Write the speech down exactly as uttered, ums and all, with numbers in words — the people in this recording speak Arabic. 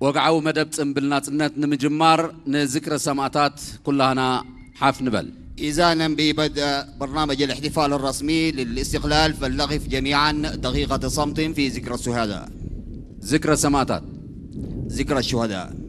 وقعوا مدب تنبلنا تنت نمجمار نذكر السماعات كلها حاف نبل. إذا ببدء برنامج الاحتفال الرسمي للاستقلال فلنقف جميعا دقيقة صمت في ذكرى الشهداء. ذكرى السماعات. ذكرى الشهداء.